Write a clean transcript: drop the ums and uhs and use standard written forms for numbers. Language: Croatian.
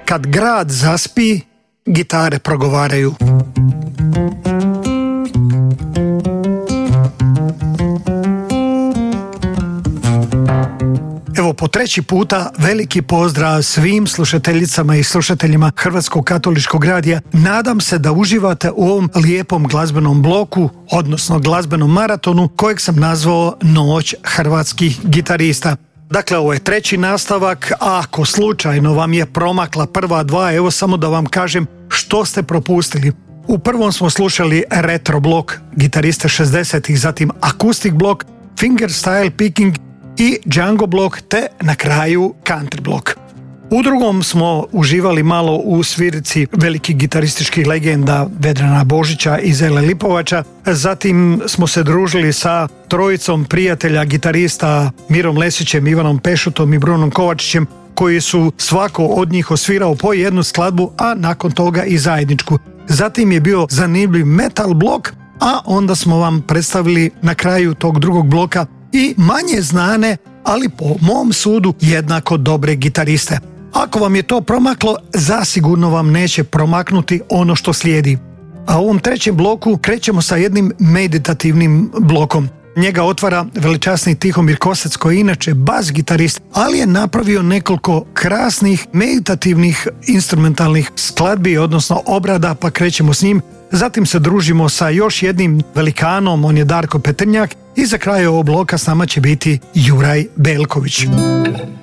Kad grad zaspi, gitare progovaraju. Evo, po treći puta veliki pozdrav svim slušateljicama i slušateljima Hrvatskog katoličkog radija. Nadam se da uživate u ovom lijepom glazbenom bloku, odnosno glazbenom maratonu, kojeg sam nazvao Noć hrvatskih gitarista. Dakle, ovo je treći nastavak, a ako slučajno vam je promakla prva dva, evo samo da vam kažem što ste propustili. U prvom smo slušali retro blok gitariste 60-ih, zatim akustik blok, fingerstyle picking i Django blok, te na kraju country blok. U drugom smo uživali malo u svirici velikih gitarističkih legenda Vedrana Božića i Zele Lipovača. Zatim smo se družili sa trojicom prijatelja gitarista Mirom Lesićem, Ivanom Pešutom i Brunom Kovačićem, koji su svako od njih osvirao po jednu skladbu, a nakon toga i zajedničku. Zatim je bio zanimljiv metal blok, a onda smo vam predstavili na kraju tog drugog bloka i manje znane, ali po mom sudu jednako dobre gitariste. Ako vam je to promaklo, zasigurno vam neće promaknuti ono što slijedi. A u ovom trećem bloku krećemo sa jednim meditativnim blokom. Njega otvara veličasni Tihomir Kosec, koji je inače bas gitarist, ali je napravio nekoliko krasnih meditativnih instrumentalnih skladbi, odnosno obrada, pa krećemo s njim. Zatim se družimo sa još jednim velikanom, on je Darko Peternjak, i za kraj ovog bloka s nama će biti Juraj Belković.